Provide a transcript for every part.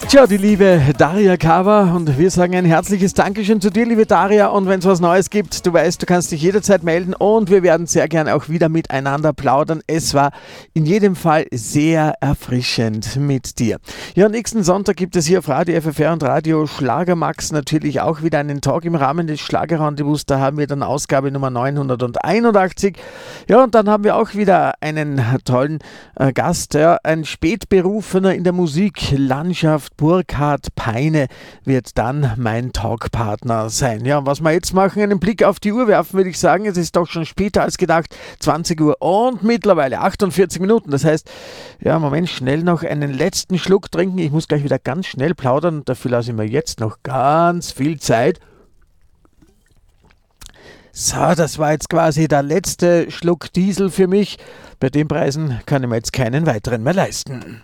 Tja, die liebe Daria Kava, und wir sagen ein herzliches Dankeschön zu dir, liebe Daria, und wenn es was Neues gibt, du weißt, du kannst dich jederzeit melden und wir werden sehr gerne auch wieder miteinander plaudern. Es war in jedem Fall sehr erfrischend mit dir. Ja, nächsten Sonntag gibt es hier auf Radio FFR und Radio Schlagermax natürlich auch wieder einen Talk im Rahmen des Schlagerrendezvous. Da haben wir dann Ausgabe Nummer 981. Ja, und dann haben wir auch wieder einen tollen Gast, ja, ein Spätberufener in der Musiklandschaft. Burkhard Peine wird dann mein Talkpartner sein. Ja, und was wir jetzt machen, einen Blick auf die Uhr werfen, würde ich sagen, es ist doch schon später als gedacht, 20 Uhr und mittlerweile 48 Minuten. Das heißt, ja, Moment, schnell noch einen letzten Schluck trinken. Ich muss gleich wieder ganz schnell plaudern und dafür lasse ich mir jetzt noch ganz viel Zeit. So, das war jetzt quasi der letzte Schluck Diesel für mich. Bei den Preisen kann ich mir jetzt keinen weiteren mehr leisten.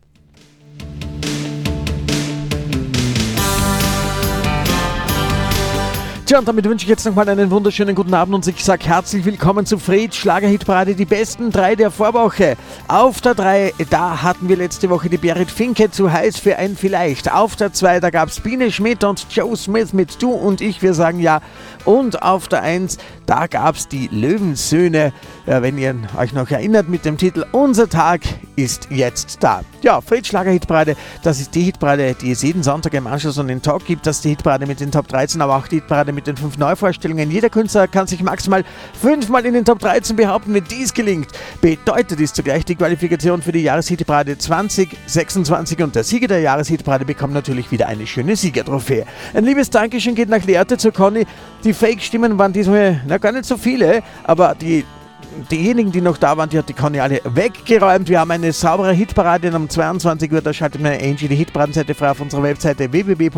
Tja, und damit wünsche ich jetzt nochmal einen wunderschönen guten Abend und ich sage herzlich willkommen zu Fred Schlagerhitparade, die besten 3 der Vorwoche. Auf der 3, da hatten wir letzte Woche die Berit Finke, zu heiß für ein Vielleicht. Auf der 2, da gab es Biene Schmidt und Joe Smith mit Du und ich, wir sagen ja. Und auf der 1, da gab es die Löwensöhne, wenn ihr euch noch erinnert, mit dem Titel Unser Tag ist jetzt da. Ja, Fred Schlagerhitparade, das ist die Hitparade, die es jeden Sonntag im Anschluss an den Talk gibt. Das ist die Hitparade mit den Top 13, aber auch die Hitparade mit den 5 Neuvorstellungen. Jeder Künstler kann sich maximal 5-mal in den Top 13 behaupten. Wenn dies gelingt, bedeutet dies zugleich die Qualifikation für die Jahreshitparade 2026 und der Sieger der Jahreshitparade bekommt natürlich wieder eine schöne Siegertrophäe. Ein liebes Dankeschön geht nach Lehrte zur Conny. Die Fake-Stimmen waren diesmal gar nicht so viele, aber diejenigen, die noch da waren, die hat die Conny alle weggeräumt. Wir haben eine saubere Hitparade und um 22 Uhr, da schaltet mir Angie die Hitparadenseite frei auf unserer Webseite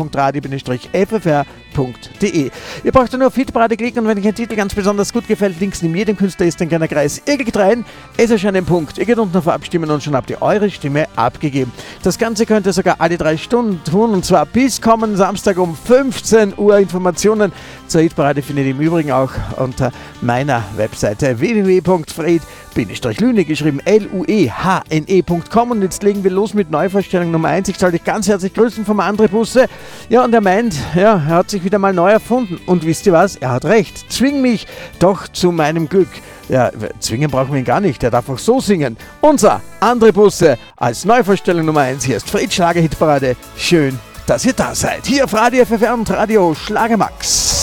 www.radio-ffr.de. Ihr braucht nur auf Hitparade klicken und wenn euch ein Titel ganz besonders gut gefällt, links neben jedem Künstler ist ein kleiner Kreis. Ihr klickt rein, es erscheint ein Punkt. Ihr geht unten auf Abstimmen und schon habt ihr eure Stimme abgegeben. Das Ganze könnt ihr sogar alle 3 Stunden tun und zwar bis kommenden Samstag um 15 Uhr. Informationen zur Hitparade findet ihr im Übrigen auch unter meiner Webseite www.fred-lüne geschrieben luehne.com und jetzt legen wir los mit Neuvorstellung Nummer 1. Ich soll dich ganz herzlich grüßen vom André Busse. Ja, und er meint, ja, er hat sich wieder mal neu erfunden und wisst ihr was? Er hat recht. Zwing mich doch zu meinem Glück. Ja, zwingen brauchen wir ihn gar nicht, er darf auch so singen. Unser André Busse als Neuvorstellung Nummer 1. Hier ist Fred Schlagerhitparade. Schön, dass ihr da seid. Hier auf Radio FFR und Radio Schlagermax.